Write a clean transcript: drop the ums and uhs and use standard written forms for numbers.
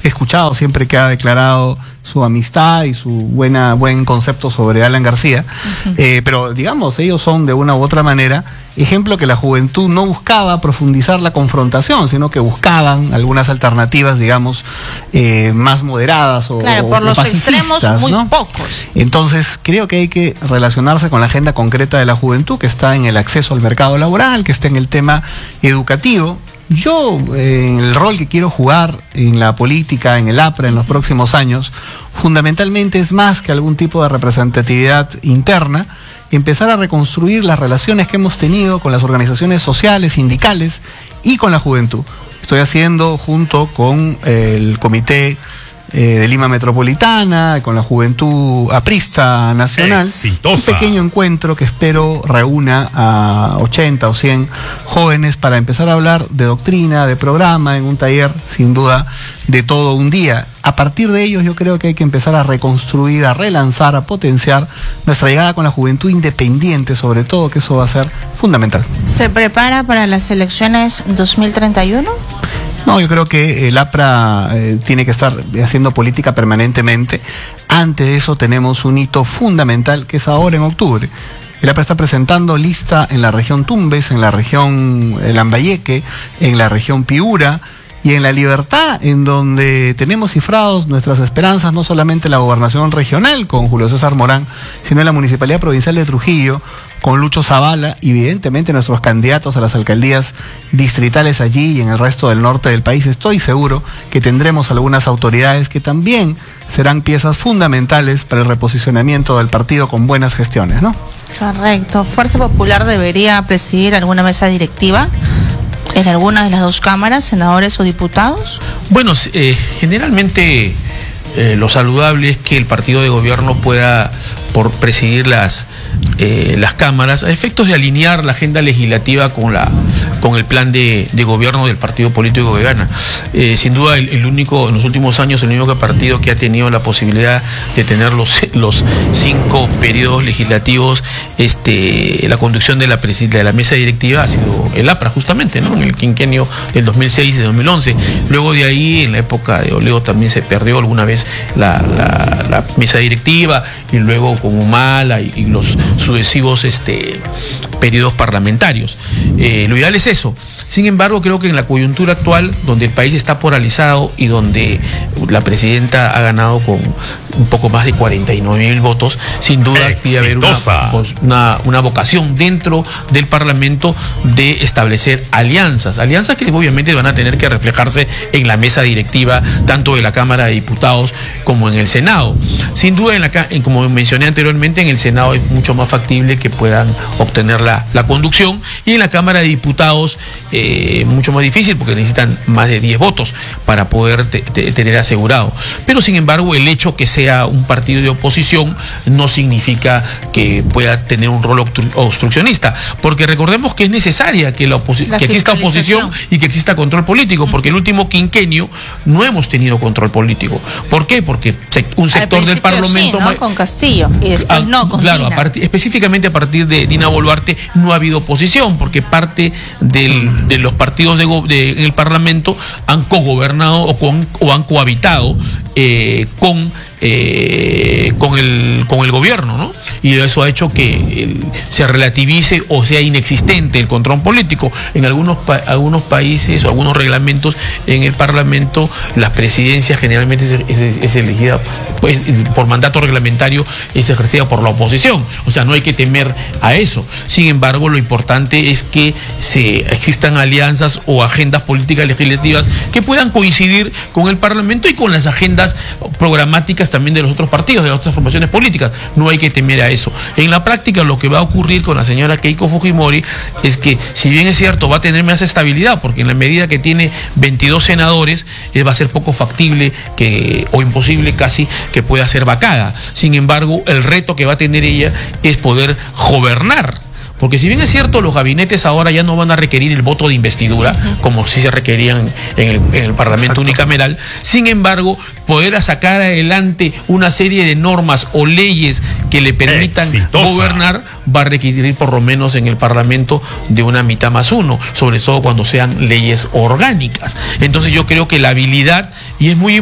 he escuchado siempre que ha declarado su amistad y su buen concepto sobre Alan García, pero digamos, ellos son de una u otra manera ejemplo que la juventud no buscaba profundizar la confrontación, sino que buscaban algunas alternativas, digamos, más moderadas o claro, por los extremos muy, ¿no?, pocos. Entonces creo que hay que relacionarse con la agenda concreta de la juventud, que está en el acceso al mercado laboral, que está en el tema educativo. Yo, en el rol que quiero jugar en la política, en el APRA, en los próximos años, fundamentalmente es más que algún tipo de representatividad interna, empezar a reconstruir las relaciones que hemos tenido con las organizaciones sociales, sindicales y con la juventud. Estoy haciendo, junto con el Comité de Lima Metropolitana, con la Juventud Aprista Nacional, un pequeño encuentro que espero reúna a 80 o 100 jóvenes para empezar a hablar de doctrina, de programa, en un taller sin duda de todo un día. A partir de ellos yo creo que hay que empezar a reconstruir, a relanzar, a potenciar nuestra llegada con la juventud independiente, sobre todo, que eso va a ser fundamental. ¿Se prepara para las elecciones 2031? No, yo creo que el APRA tiene que estar haciendo política permanentemente. Antes de eso tenemos un hito fundamental, que es ahora en octubre. El APRA está presentando lista en la región Tumbes, en la región Lambayeque, en la región Piura y en La Libertad, en donde tenemos cifrados nuestras esperanzas, no solamente en la gobernación regional con Julio César Morán, sino en la Municipalidad Provincial de Trujillo, con Lucho Zavala, y evidentemente nuestros candidatos a las alcaldías distritales allí y en el resto del norte del país. Estoy seguro que tendremos algunas autoridades que también serán piezas fundamentales para el reposicionamiento del partido con buenas gestiones, ¿no? Correcto. ¿Fuerza Popular debería presidir alguna mesa directiva en alguna de las dos cámaras, senadores o diputados? Bueno, generalmente lo saludable es que el partido de gobierno pueda presidir las cámaras a efectos de alinear la agenda legislativa con el plan de gobierno del partido político que gana. Sin duda el único, en los últimos años, el único partido que ha tenido la posibilidad de tener los 5 periodos legislativos, la conducción de la mesa directiva ha sido el APRA, justamente, ¿no?, en el quinquenio del 2006 y 2011. Luego de ahí, en la época de Oleo, también se perdió alguna vez la mesa directiva, y luego con Humala y los sucesivos periodos parlamentarios. Lo ideal es eso. Sin embargo, creo que en la coyuntura actual, donde el país está polarizado y donde la presidenta ha ganado con un poco más de 49.000 votos, sin duda debe haber una vocación dentro del Parlamento de establecer alianzas que obviamente van a tener que reflejarse en la mesa directiva, tanto de la Cámara de Diputados como en el Senado. Sin duda, como mencioné anteriormente, en el Senado es mucho más factible que puedan obtener la conducción, y en la Cámara de Diputados mucho más difícil, porque necesitan más de 10 votos para poder tener asegurado. Pero sin embargo, el hecho que sea un partido de oposición no significa que pueda tener un rol obstruccionista, porque recordemos que es necesaria que exista oposición y que exista control político, porque el último quinquenio no hemos tenido control político. ¿Por qué? Porque un sector del Parlamento... Sí, ¿no?, con Castillo, y después no con Claro, específicamente a partir de Dina Boluarte no ha habido oposición, porque parte de los partidos en el Parlamento han cogobernado o han cohabitado con el gobierno, ¿no? Y eso ha hecho que se relativice o sea inexistente el control político. En algunos países o algunos reglamentos en el Parlamento, las presidencias generalmente es elegida pues, por mandato reglamentario, es ejercida por la oposición. O sea, no hay que temer a eso. Sin embargo, lo importante es que existan alianzas o agendas políticas legislativas que puedan coincidir con el Parlamento y con las agendas programáticas también de los otros partidos, de las otras formaciones políticas. No hay que temer a eso. En la práctica, lo que va a ocurrir con la señora Keiko Fujimori es que, si bien es cierto, va a tener más estabilidad, porque en la medida que tiene 22 senadores, va a ser poco factible o imposible casi que pueda ser vacada. Sin embargo, el reto que va a tener ella es poder gobernar. Porque si bien es cierto, los gabinetes ahora ya no van a requerir el voto de investidura, como si se requerían en el Parlamento unicameral, sin embargo, poder sacar adelante una serie de normas o leyes que le permitan gobernar va a requerir por lo menos en el Parlamento de una mitad más uno, sobre todo cuando sean leyes orgánicas. Entonces yo creo que la habilidad, y es muy